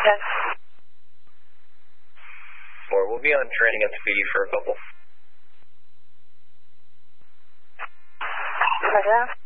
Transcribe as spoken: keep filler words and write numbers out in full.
ten. Four, we'll be on training at speed for a couple. Roger that.